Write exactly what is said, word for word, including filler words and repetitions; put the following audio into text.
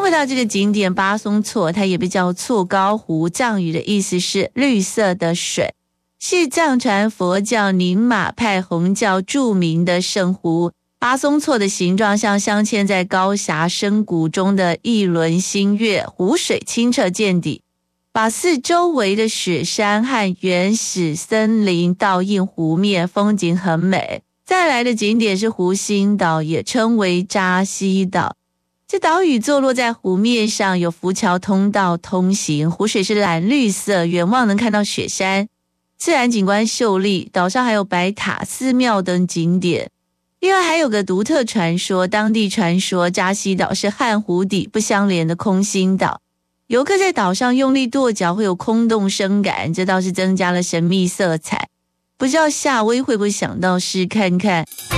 回到这个景点巴松措，它也被叫措高湖，藏语的意思是绿色的水，是藏传佛教宁玛派红教著名的圣湖。巴松措的形状像镶嵌在高峡深谷中的一轮新月，湖水清澈见底，把四周围的雪山和原始森林倒映湖面，风景很美。再来的景点是湖心岛，也称为扎西岛。这岛屿坐落在湖面上，有浮桥通道通行，湖水是蓝绿色，远望能看到雪山，自然景观秀丽。岛上还有白塔、寺庙等景点。另外还有个独特传说，当地传说扎西岛是汉湖底不相连的空心岛，游客在岛上用力跺脚会有空洞声感，这倒是增加了神秘色彩。不知道夏威会不会想到试看看。